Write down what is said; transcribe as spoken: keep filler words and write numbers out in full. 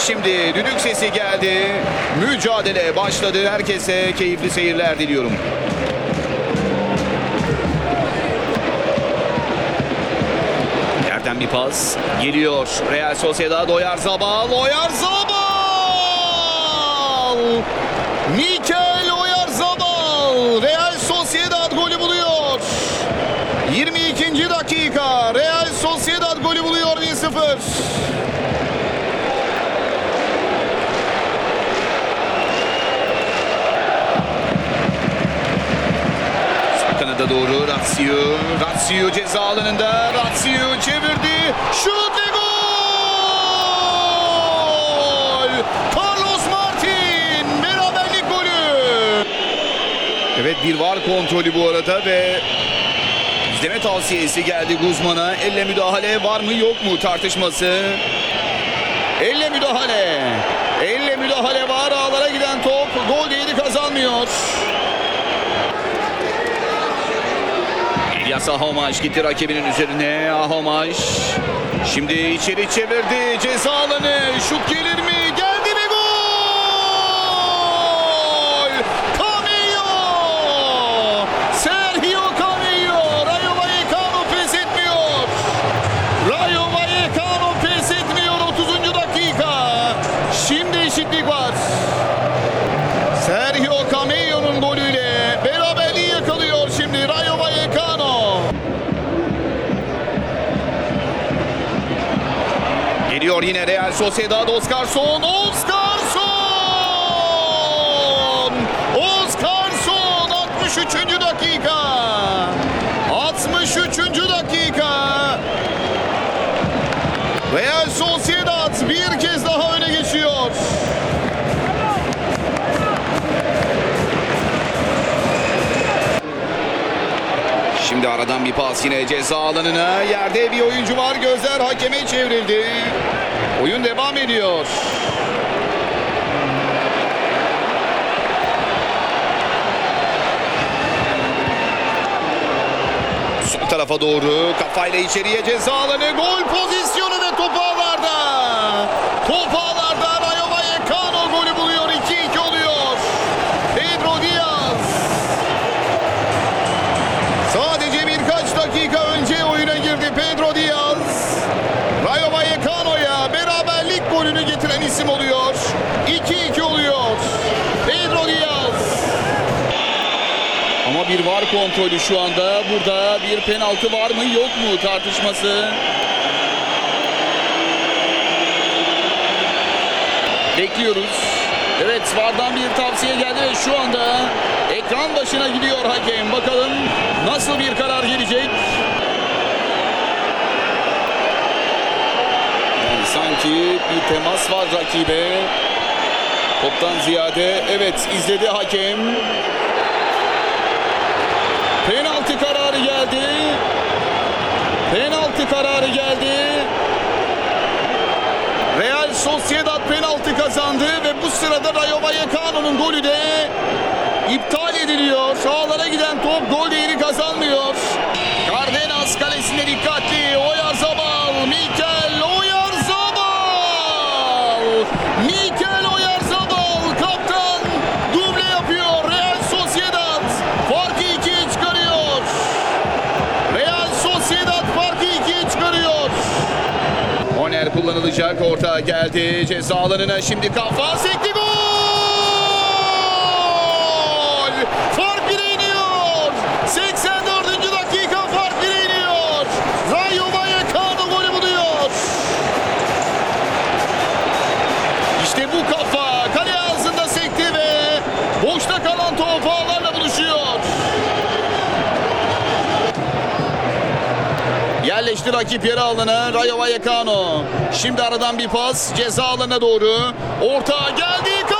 Şimdi düdük sesi geldi. Mücadele başladı. Herkese keyifli seyirler diliyorum. Yerden bir pas geliyor. Real Sociedad, Oyarzabal. Oyarzabal! Mikel Oyarzabal. Real Sociedad golü buluyor. yirmi ikinci dakika. Real Sociedad golü buluyor bir sıfır. Kanada doğru Razzio. Razzio ceza alanında. Razzio çevirdi. Şut ve gol! Carlos Martin beraberlik golü. Evet, bir var kontrolü bu arada ve izleme tavsiyesi geldi Guzman'a. Elle müdahale var mı yok mu tartışması. Elle müdahale. Elle müdahale var. Ağlara giden top. Gol değeri kazanmıyor. İlyas Ahomaş gitti rakibinin üzerine. Ahomaş şimdi içeri çevirdi. Ceza alanı. Şut gelir mi? Geldi mi? Gol! Camello! Sergio Camello! Rayo Vallecano pes etmiyor. Rayo Vallecano pes etmiyor. otuzuncu dakika. Şimdi eşitlik var. Sergio Camello'nun golüyle beraberliği yakalıyor şimdi Rayo Vallecano. Geliyor yine Real Sociedad. Oscarson. Oscarson! Oscarson altmış üçüncü dakika. altmış üçüncü dakika. Real Sociedad bir kez daha öne geçiyor. Şimdi aradan bir pas yine ceza alanına. Yerde bir oyuncu var. Gözler hakeme çevrildi. Oyun devam ediyor. Sol tarafa doğru kafayla içeriye ceza alanı. Gol pozisyonu ve top ağlarda. Top ağlarda. Rayo Vallecano golü buluyor. iki iki oluyor. Pedro Diaz. Sadece birkaç dakika önce oyuna girdi Pedro Diaz. Rayo Vallecano'ya beraberlik golünü getiren isim oluyor. iki iki oluyor. Pedro Diaz. Ama bir var kontrolü şu anda. Burada bir penaltı var mı yok mu tartışması. Bekliyoruz. Evet, vardan bir tavsiye geldi ve şu anda ekran başına gidiyor hakem. Bakalım nasıl bir karar gelecek. Yani sanki bir temas var rakibe. Toptan ziyade evet izledi hakem. Penaltı kararı geldi. Penaltı kararı geldi. Real Sociedad penaltı kazandı ve bu sırada Rayo Vallecano'nun golü de iptal ediliyor. Sağlara giden top gol değeri kazanmıyor. Cárdenas kalesinde dikkatli. Oyarzabal, Mikel Oyarzabal. Mikel Oyarzabal kaptan duble yapıyor. Real Sociedad farkı ikiye çıkarıyor. Real Sociedad farkı ikiye çıkarıyor. Korner kullanılacak. Orta geldi. Ceza alanına şimdi kafa sekti. Gol! Fark bire iniyor. seksen dördüncü dakika fark bire iniyor. Rayo Vallecano golü buluyor. İşte bu kafa kale ağzında sekti ve boşta kalan top ağlarla buluşuyor. Yerleşti rakip yarı alana Rayo Vallecano. Şimdi aradan bir pas ceza alanına doğru. Orta geldi.